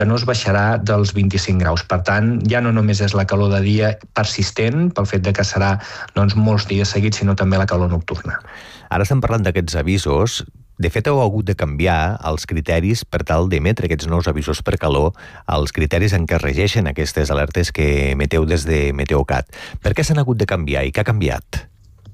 no es baixarà dels 25 graus. Per tant, ja no només és la calor de dia persistent, pel fet de que serà molts dies seguits, sinó també la calor nocturna. Ara estem parlant d'aquests avisos. De fet, heu hagut de canviar els criteris per tal d'emetre aquests nous avisos per calor, els criteris en què es regeixen aquestes alertes que emeteu des de Meteocat. Per què s'han hagut de canviar i què ha canviat?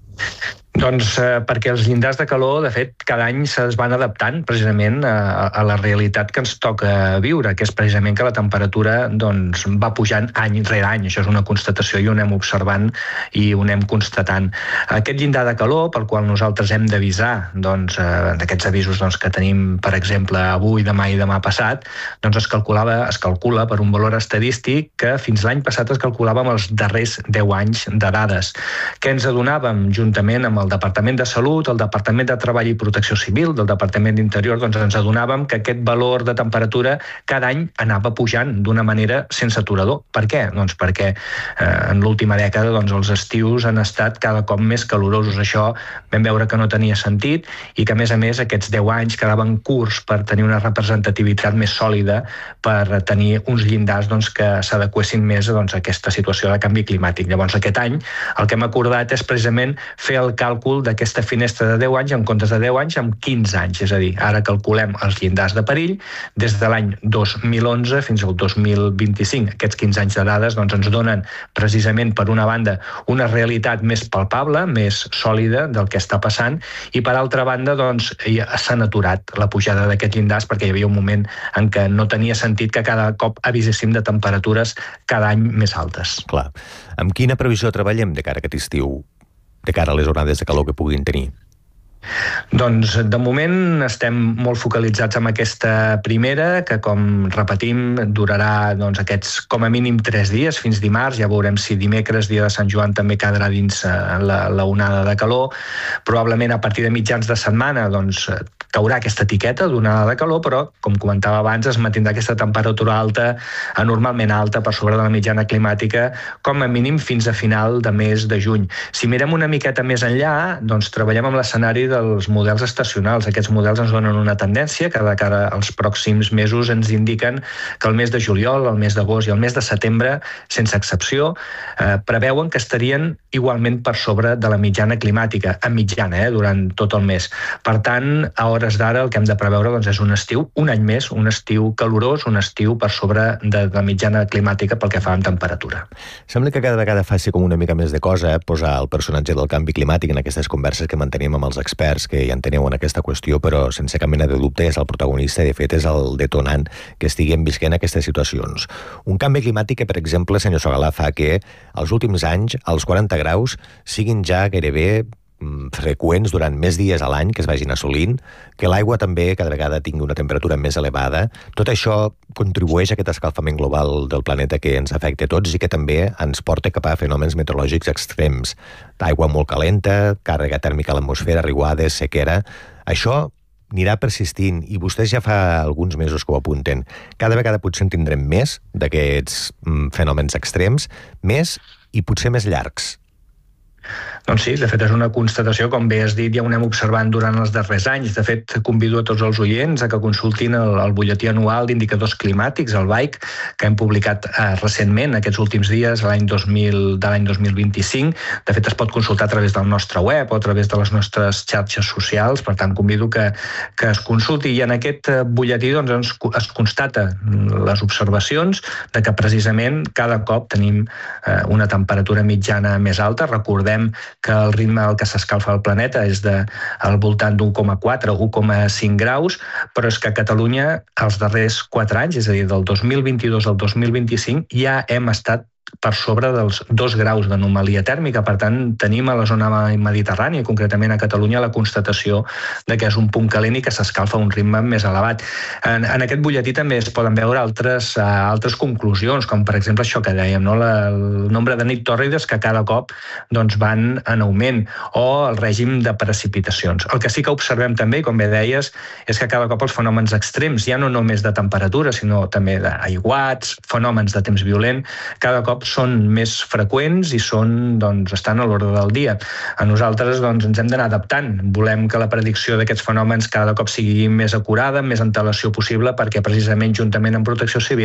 Doncs perquè els llindars de calor, de fet, cada any es van adaptant precisament a la realitat que ens toca viure, que és precisament que la temperatura va pujant any rere any. Això és una constatació i ho anem observant i ho anem constatant. Aquest llindar de calor, pel qual nosaltres hem d'avisar d'aquests avisos que tenim, per exemple, avui, demà i demà passat, es calcula per un valor estadístic que fins l'any passat es calculava amb els darrers 10 anys de dades. Què ens adonàvem juntament amb el Departament de Salut, el Departament de Treball i Protecció Civil, del Departament d'Interior, ens adonàvem que aquest valor de temperatura cada any anava pujant d'una manera sense aturador. Per què? Doncs perquè en l'última dècada els estius han estat cada cop més calorosos. Això vam veure que no tenia sentit i que, a més, aquests 10 anys quedaven curts per tenir una representativitat més sòlida, per tenir uns llindars que s'adequessin més a aquesta situació de canvi climàtic. Llavors, aquest any el que hem acordat és precisament fer el càlcul d'aquesta finestra de 10 anys en comptes de 10 anys amb 15 anys. És a dir, ara calculem els llindars de perill des de l'any 2011 fins al 2025. Aquests 15 anys de dades ens donen precisament, per una banda, una realitat més palpable, més sòlida del que està passant, i per altra banda s'han aturat la pujada d'aquests llindars perquè hi havia un moment en què no tenia sentit que cada cop aviséssim de temperatures cada any més altes. Clar. Amb quina previsió treballem de cara a aquest estiu? De cara a les onades de calor que puguin tenir? Doncs, de moment, estem molt focalitzats en aquesta primera, que, com repetim, durarà aquests, com a mínim, 3 dies, fins dimarts. Ja veurem si dimecres, dia de Sant Joan, també quedarà dins la onada de calor. Probablement, a partir de mitjans de setmana, caurà aquesta etiqueta d'onada de calor, però, com comentava abans, es mantindrà aquesta temperatura alta, anormalment alta, per sobre de la mitjana climàtica, com a mínim fins a final de mes de juny. Si mirem una miqueta més enllà, treballem amb l'escenari dels models estacionals. Aquests models ens donen una tendència que de cara als pròxims mesos ens indiquen que el mes de juliol, el mes d'agost i el mes de setembre, sense excepció, preveuen que estarien igualment per sobre de la mitjana climàtica, en mitjana, durant tot el mes. Per tant, a hores d'ara el que hem de preveure és un estiu, un any més, un estiu calorós, un estiu per sobre de la mitjana climàtica pel que fa en temperatura. Sembla que cada vegada faci com una mica més de cosa posar el personatge del canvi climàtic en aquestes converses que mantenim amb els experts que ja enteneu en aquesta qüestió, però sense cap mena de dubte és el protagonista i, de fet, és el detonant que estiguem visquent aquestes situacions. Un canvi climàtic que, per exemple, senyor Sogalà, fa que els últims anys els 40 graus siguin ja gairebé freqüents durant més dies a l'any que es vagin assolint, que l'aigua també cada vegada tingui una temperatura més elevada. Tot això contribueix a aquest escalfament global del planeta que ens afecta a tots i que també ens porta cap a fenòmens meteorològics extrems. Aigua molt calenta, càrrega tèrmica a l'atmosfera, riuades, sequera. Això anirà persistint i vostès ja fa alguns mesos que ho apunten. Cada vegada potser en tindrem més d'aquests fenòmens extrems, més i potser més llargs. Doncs sí, de fet és una constatació, com bé has dit, ja ho anem observant durant els darrers anys. De fet, convido a tots els oients a que consultin el butlletí anual d'indicadors climàtics, el BAIC, que hem publicat recentment, aquests últims dies, de l'any 2025. De fet, es pot consultar a través del nostre web o a través de les nostres xarxes socials, per tant, convido que es consulti. I en aquest butlletí es constata les observacions de que precisament cada cop tenim una temperatura mitjana més alta. Recordem que el ritme al que s'escalfa el planeta és al voltant d'1,4 o 1,5 graus, però és que a Catalunya els darrers 4 anys, és a dir, del 2022 al 2025, ja hem estat per sobre dels 2 graus d'anomalia tèrmica. Per tant, tenim a la zona mediterrània, concretament a Catalunya, la constatació de que és un punt calent i que s'escalfa a un ritme més elevat. En aquest butlletí també es poden veure altres conclusions, com per exemple això que dèiem, el nombre de nit tòrrides que cada cop van en augment, o el règim de precipitacions. El que sí que observem també, com bé deies, és que cada cop els fenòmens extrems, ja no només de temperatura, sinó també d'aiguats, fenòmens de temps violent, cada cop cop són més freqüents i estan a l'ordre del dia. A nosaltres ens hem d'anar adaptant. Volem que la predicció d'aquests fenòmens cada cop sigui més acurada, amb més antelació possible, perquè precisament juntament amb Protecció Civil